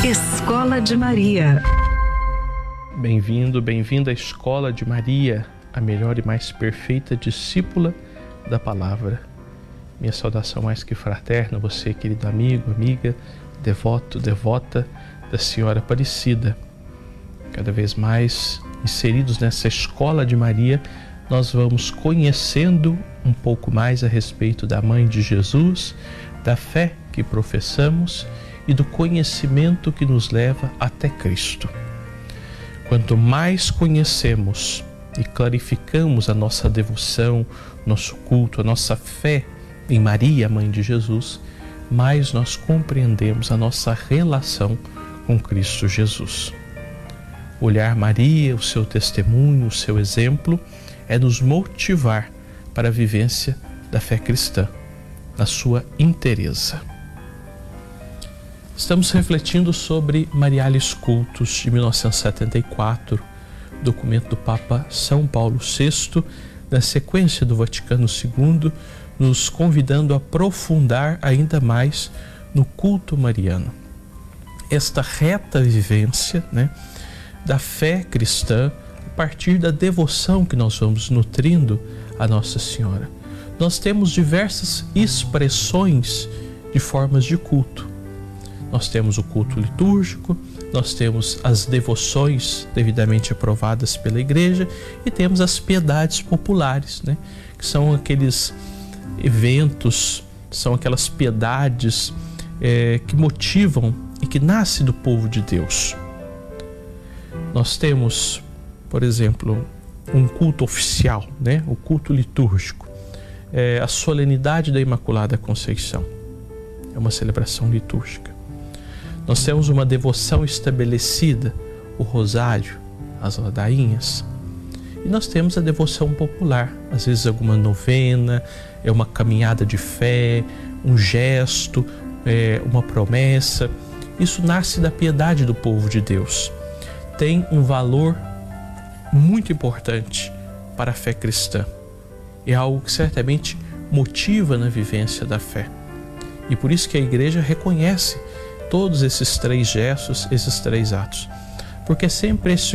Escola de Maria. Bem-vindo, bem-vinda à Escola de Maria, a melhor e mais perfeita discípula da Palavra. Minha saudação mais que fraterna a você, querido amigo, amiga, devoto, devota da Senhora Aparecida. Cada vez mais inseridos nessa Escola de Maria, nós vamos conhecendo um pouco mais a respeito da Mãe de Jesus, da fé que professamos e do conhecimento que nos leva até Cristo. Quanto mais conhecemos e clarificamos a nossa devoção, nosso culto, a nossa fé em Maria, Mãe de Jesus, mais nós compreendemos a nossa relação com Cristo Jesus. Olhar Maria, o seu testemunho, o seu exemplo, é nos motivar para a vivência da fé cristã, na sua inteireza. Estamos refletindo sobre Mariales Cultus de 1974, documento do Papa São Paulo VI, na sequência do Vaticano II, nos convidando a aprofundar ainda mais no culto mariano. Esta reta vivência, da fé cristã, a partir da devoção que nós vamos nutrindo a Nossa Senhora. Nós temos diversas expressões de formas de culto. Nós temos o culto litúrgico, nós temos as devoções devidamente aprovadas pela Igreja e temos as piedades populares, que são aqueles eventos, são aquelas piedades que motivam e que nascem do povo de Deus. Nós temos, por exemplo, um culto oficial, o culto litúrgico, a solenidade da Imaculada Conceição. É uma celebração litúrgica. Nós temos uma devoção estabelecida, o rosário, as ladainhas. E nós temos a devoção popular, às vezes alguma novena, uma caminhada de fé, um gesto, uma promessa. Isso nasce da piedade do povo de Deus. Tem um valor muito importante para a fé cristã. É algo que certamente motiva na vivência da fé. E por isso que a Igreja reconhece todos esses três gestos, esses três atos. Porque sempre esse